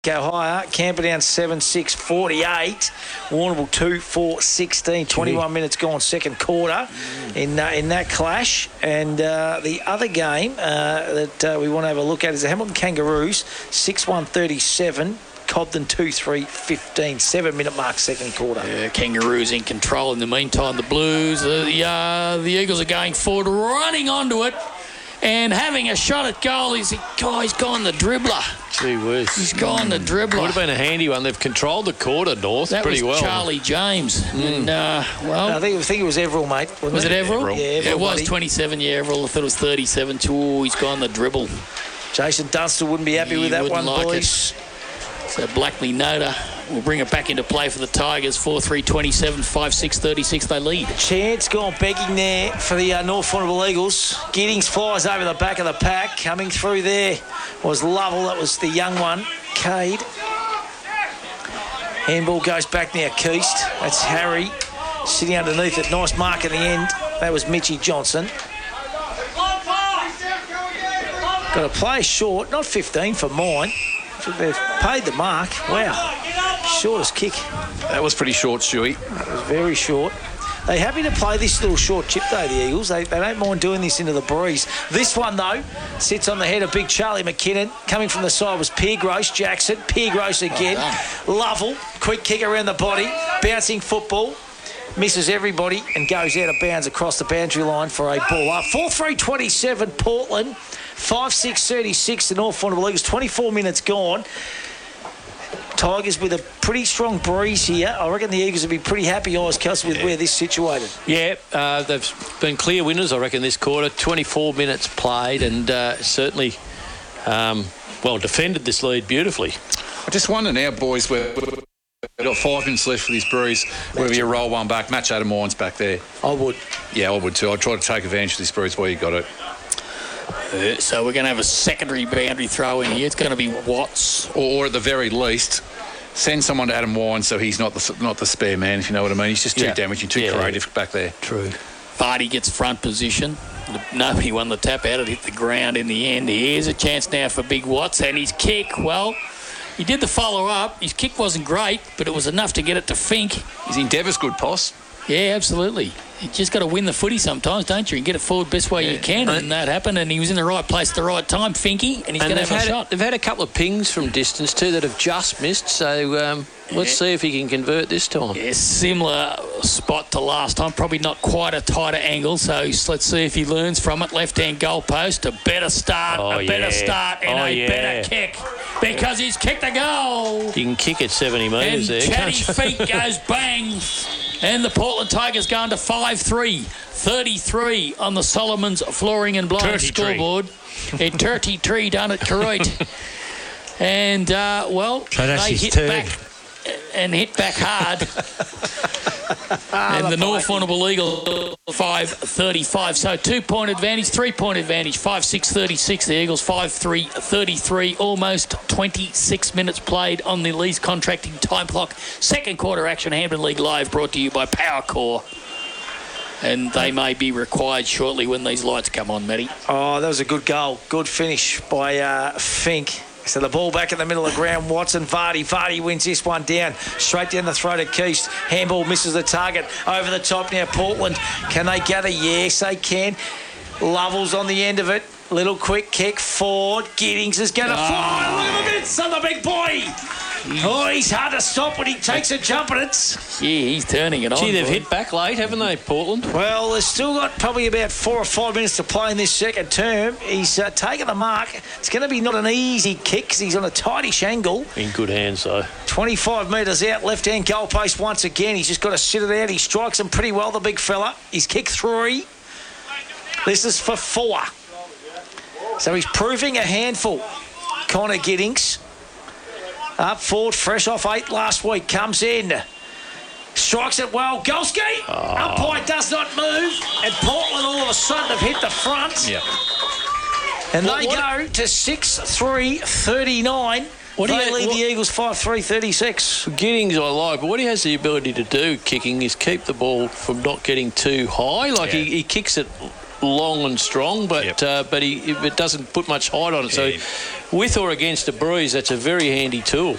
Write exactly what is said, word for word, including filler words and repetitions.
Go higher. Camperdown seven six forty-eight. Warrnambool two four sixteen. twenty-one minutes gone, second quarter in uh, in that clash. And uh, the other game uh, that uh, we want to have a look at is the Hamilton Kangaroos six one thirty-seven. Cobden two three fifteen. Seven minute mark, second quarter. Yeah, Kangaroos in control. In the meantime, the Blues, uh, the uh, the Eagles are going forward, running onto it. And having a shot at goal, he's, oh, he's gone the dribbler. Gee whiz. He's gone the dribbler. Would have been a handy one. They've controlled the quarter, North, that pretty was well. Charlie James. Mm. And, uh, well, I think, I think it was Everell, mate. Was it, it Everell? Everell? Yeah, Everell, it was buddy. twenty-seven, yeah, Everell. I thought it was thirty-seven. Oh, he's gone the dribble. Jason Dunster wouldn't be happy he with that one, like boys. It. So Blackley Noda will bring it back into play for the Tigers. four three twenty-seven, five six thirty-six, they lead. Chance gone begging there for the uh, North Warrnambool Eagles. Giddings flies over the back of the pack. Coming through there was Lovell. That was the young one, Cade. Handball goes back now, Keast. That's Harry sitting underneath it. Nice mark at the end. That was Mitchie Johnson. Got a play short, not fifteen for mine. They've paid the mark. Wow. Shortest kick. That was pretty short, Stewie. That was very short. They're happy to play this little short chip, though, the Eagles. They, they don't mind doing this into the breeze. This one, though, sits on the head of big Charlie McKinnon. Coming from the side was Piergross Jackson. Piergross again. Oh, Lovell. Quick kick around the body. Bouncing football. Misses everybody and goes out of bounds across the boundary line for a ball up. four three twenty-seven, Portland. five six thirty-six, the North Warrnambool Eagles. twenty-four minutes gone. Tigers with a pretty strong breeze here. I reckon the Eagles would be pretty happy, Oz Kelsey, with yeah. where this is situated. Yeah, uh, they've been clear winners, I reckon, this quarter. twenty-four minutes played and uh, certainly, um, well, defended this lead beautifully. I just wonder now, boys, we've got five minutes left for this breeze, whether you roll one back. Match Adam Wines back there. I would. Yeah, I would too. I'd try to take advantage of this breeze while you got it. Uh, so we're going to have a secondary boundary throw in here. It's going to be Watts. Or, or at the very least, send someone to Adam Wines so he's not the not the spare man, if you know what I mean. He's just too yeah. damaging, too yeah. creative back there. True. Vardy gets front position. Nobody won the tap out. It hit the ground in the end. Here's a chance now for Big Watts. And his kick, well, he did the follow-up. His kick wasn't great, but it was enough to get it to Fink. His endeavour's good, Poss. Yeah, absolutely. You just got to win the footy sometimes, don't you? And get it forward best way yeah. you can. And that happened, and he was in the right place at the right time, Finky, and he's going to have a shot. They've had a couple of pings from distance too that have just missed, so um, let's yeah. see if he can convert this time. Yeah, similar spot to last time. Probably not quite a tighter angle, so let's see if he learns from it. Left-hand goalpost, a better start, oh, a better yeah. start, and oh, a yeah. better kick. Because he's kicked a goal. You can kick it seventy metres there, Chatty can't you? feet goes bang. And the Portland Tigers going to five three. thirty-three on the Solomons Flooring and Blinds scoreboard. In thirty-three down at Kuwait. And, uh, well, so they hit turd. back and hit back hard. And the, the North Warrnambool Eagles five thirty-five. So two-point advantage, three-point advantage. five six thirty-six, the Eagles five three thirty-three. Almost twenty-six minutes played on the Lease Contracting time clock. Second quarter action, Hampden League Live, brought to you by Powercore. And they may be required shortly when these lights come on, Matty. Oh, that was a good goal. Good finish by uh, Fink. So the ball back in the middle of the ground. Watson, Vardy. Vardy wins this one down. Straight down the throat of Keast. Handball misses the target. Over the top now, Portland. Can they gather? Yes, they can. Lovell's on the end of it. Little quick kick forward. Giddings is going to oh. fly. Look at the bits on the big boy. Oh, he's hard to stop when he takes a jump at it. Yeah, he's turning it on. Gee, they've boy. hit back late, haven't they, Portland? Well, they've still got probably about four or five minutes to play in this second term. He's uh, taken the mark. It's going to be not an easy kick because he's on a tightish angle. In good hands, though. twenty-five metres out, left-hand goalpost once again. He's just got to sit it out. He strikes him pretty well, the big fella. He's kicked three. This is for four. So he's proving a handful. Connor Giddings. Up forward, fresh off eight last week, comes in. Strikes it well. Golski. Oh. Umpire does not move. And Portland all of a sudden have hit the front. Yeah. And what, they what? go to six three thirty-nine. What do they you, lead what, the Eagles five three thirty-six. Giddings I like, but what he has the ability to do, kicking, is keep the ball from not getting too high. Like yeah. he, he kicks it long and strong, but yep. uh, but he it doesn't put much height on it. Yeah. So with or against a breeze, that's a very handy tool.